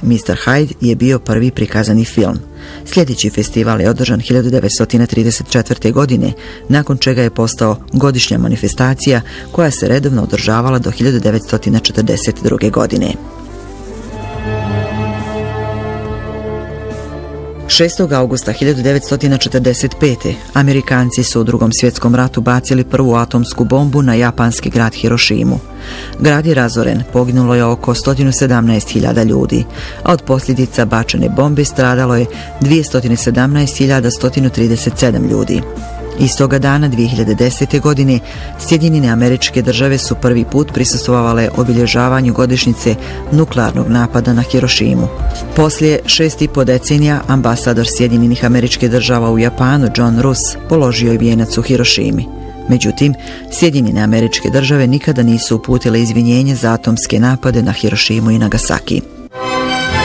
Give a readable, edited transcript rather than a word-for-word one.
Mr. Hyde je bio prvi prikazani film. Sljedeći festival je održan 1934. godine, nakon čega je postao godišnja manifestacija koja se redovno održavala do 1942. godine. 6. augusta 1945. Amerikanci su u Drugom svjetskom ratu bacili prvu atomsku bombu na japanski grad Hirošimu. Grad je razoren, poginulo je oko 117.000 ljudi, a od posljedica bačene bombe stradalo je 217.137 ljudi. Istoga dana 2010. godine Sjedinjene Američke Države su prvi put prisustvovale obilježavanju godišnjice nuklearnog napada na Hirošimu. Poslije 6,5 decenija ambasador Sjedinjenih Američkih Država u Japanu John Roos položio je vijenac u Hirošimi. Međutim, Sjedinjene Američke Države nikada nisu uputile izvinjenje za atomske napade na Hirošimu i Nagasaki.